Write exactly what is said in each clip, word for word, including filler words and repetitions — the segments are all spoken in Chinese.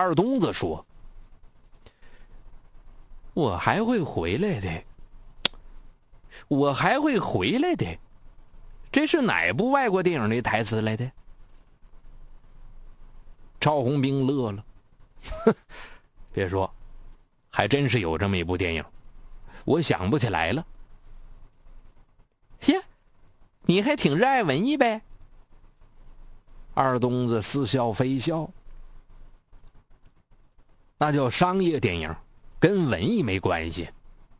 二东子说：“我还会回来的，我还会回来的。”这是哪部外国电影的台词来的？赵红兵乐了，呵，别说，还真是有这么一部电影，我想不起来了。呀，你还挺热爱文艺呗？二东子似笑非笑。那叫商业电影，跟文艺没关系。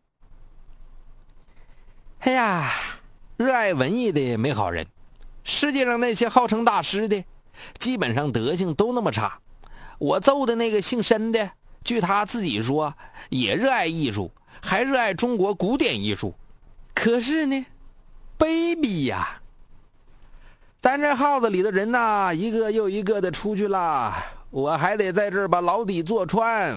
哎呀，热爱文艺的没好人，世界上那些号称大师的，基本上德行都那么差。我揍的那个姓申的，据他自己说，也热爱艺术，还热爱中国古典艺术。可是呢，卑鄙呀！咱这号子里的人呐，一个又一个的出去了，我还得在这儿把牢底坐穿。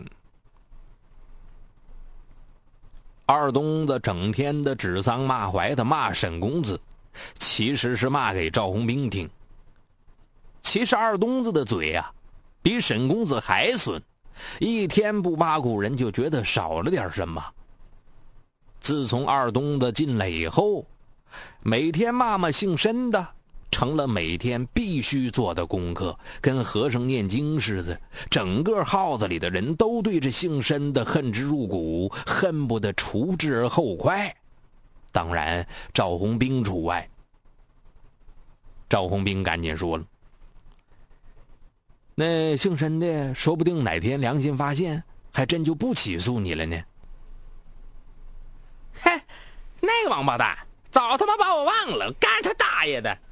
二东子整天的指桑骂槐的骂沈公子，其实是骂给赵红兵听。其实二东子的嘴啊，比沈公子还损，一天不八股人就觉得少了点什么。自从二东子进来以后，每天骂骂姓申的成了每天必须做的功课，跟和尚念经似的。整个号子里的人都对这姓申的恨之入骨，恨不得除之而后快。当然，赵红兵除外。赵红兵赶紧说了：“那姓申的，说不定哪天良心发现，还真就不起诉你了呢。”嘿，那个王八蛋，早他妈把我忘了，干他大爷的！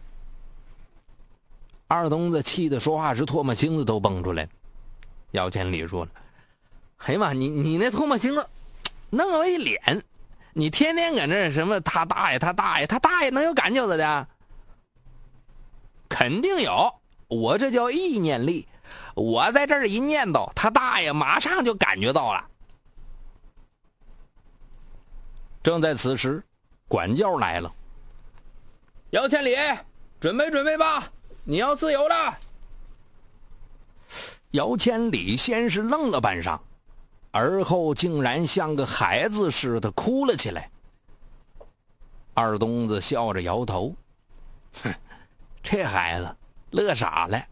二东子气得说话时唾沫星子都蹦出来。姚千里说了：“哎呀妈，你你那唾沫星子弄我一脸，你天天搁那什么他大爷他大爷他大爷能有感觉子的？肯定有，我这叫意念力，我在这儿一念叨，他大爷马上就感觉到了。”正在此时，管教来了。姚千里，准备准备吧，你要自由了。姚千里先是愣了半晌，而后竟然像个孩子似的哭了起来。二东子笑着摇头：“哼，这孩子乐傻了。”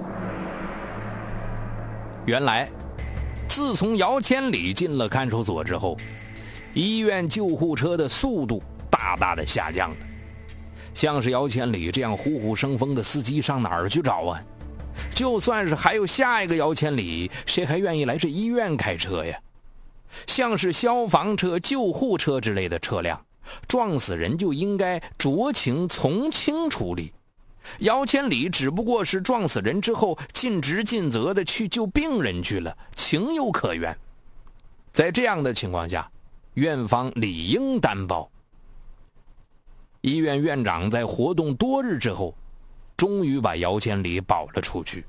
原来，自从姚千里进了看守所之后，医院救护车的速度大大的下降了。像是姚千里这样虎虎生风的司机上哪儿去找啊？就算是还有下一个姚千里，谁还愿意来这医院开车呀？像是消防车、救护车之类的车辆，撞死人就应该酌情从轻处理。姚千里只不过是撞死人之后尽职尽责的去救病人去了，情有可原。在这样的情况下，院方理应担保。医院院长在活动多日之后，终于把姚千里保了出去。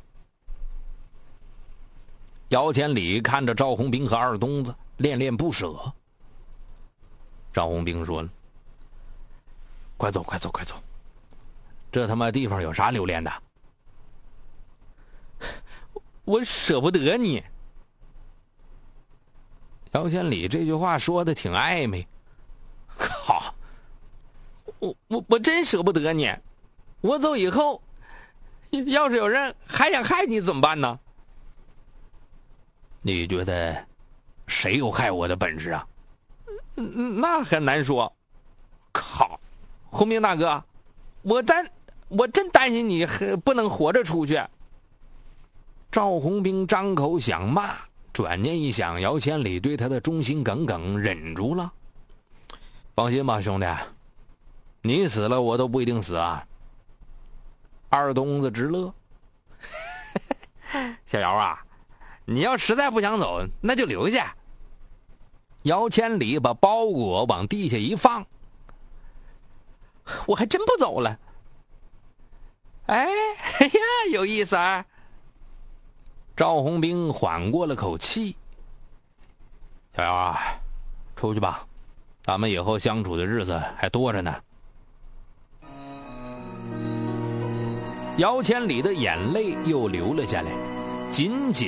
姚千里看着赵红兵和二东子，恋恋不舍。赵红兵说了：“快走快走快走，这他妈地方有啥留恋的？”我舍不得你。姚千里这句话说的挺暧昧。靠，我我我真舍不得你，我走以后，要是有人还想害你怎么办呢？你觉得谁有害我的本事啊？那很难说。靠，红兵大哥，我真我真担心你不能活着出去。赵红兵张口想骂，转念一想姚千里对他的忠心耿耿，忍住了。放心吧，兄弟，你死了我都不一定死啊。二东子直乐。小姚啊，你要实在不想走，那就留下。姚千里把包裹往地下一放。我还真不走了。哎，哎呀，有意思啊。赵红兵缓过了口气。小姚啊，出去吧，咱们以后相处的日子还多着呢。姚千里的眼泪又流了下来，紧紧